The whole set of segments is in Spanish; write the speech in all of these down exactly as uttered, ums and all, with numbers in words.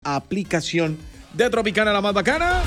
aplicación de Tropicana, la más bacana.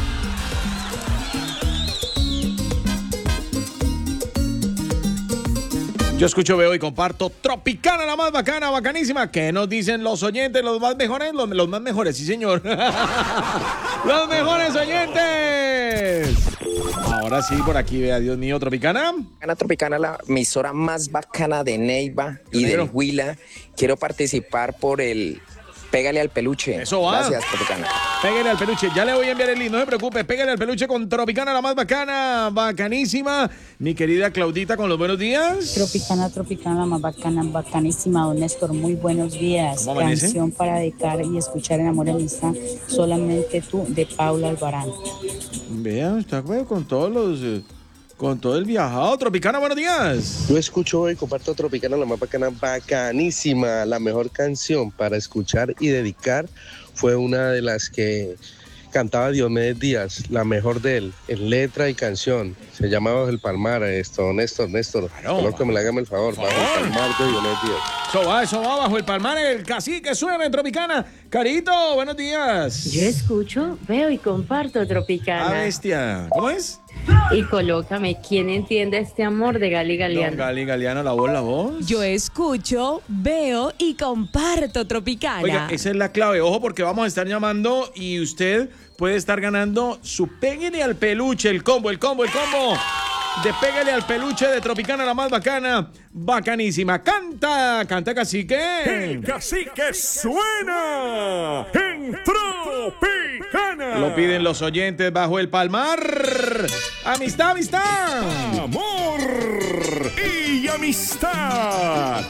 Yo escucho, veo y comparto Tropicana, la más bacana, bacanísima. ¿Qué nos dicen los oyentes, los más mejores? Los, los más mejores, sí, señor. Los mejores oyentes. Ahora sí, por aquí, vea, Dios mío, Tropicana. Tropicana, Tropicana, la emisora más bacana de Neiva y del Huila. Quiero participar por el Pégale al Peluche. Eso va. Gracias, Tropicana. Pégale al peluche. Ya le voy a enviar el link, no se preocupe. Pégale al peluche con Tropicana, la más bacana, bacanísima. Mi querida Claudita, con los buenos días. Tropicana, Tropicana, la más bacana, bacanísima. Don Néstor, muy buenos días. ¿Cómo amanece? Canción para dedicar y escuchar en amor y amistad. Solamente tú, de Paula Albarán. Vea, está güey, con todos los... eh, con todo el viajado. Tropicana, buenos días. Yo escucho y comparto Tropicana, la más bacana, bacanísima. La mejor canción para escuchar y dedicar fue una de las que cantaba Diomedes Díaz, la mejor de él, en letra y canción. Se llamaba Bajo el Palmar, esto, Néstor, Néstor. Claro, Solo que me le hágame el favor, por Bajo favor. el Palmar de Diomedes Díaz. Eso va, eso va, bajo el palmar, el cacique suena en Tropicana. Carito, buenos días. Yo escucho, veo y comparto Tropicana. Ah, bestia. ¿Cómo es? Y colócame, ¿quién entiende este amor de Gali Don Galeano? Gali Galeano, la voz, la voz. Yo escucho, veo y comparto Tropicana. Oiga, esa es la clave. Ojo, porque vamos a estar llamando y usted puede estar ganando su Pégale al Peluche, el combo, el combo, el combo de Pégale al Peluche de Tropicana, la más bacana, bacanísima. Canta, canta, cacique. El cacique suena en Tropicana. Lo piden los oyentes bajo el palmar. Amistad, amistad. Amor y amistad.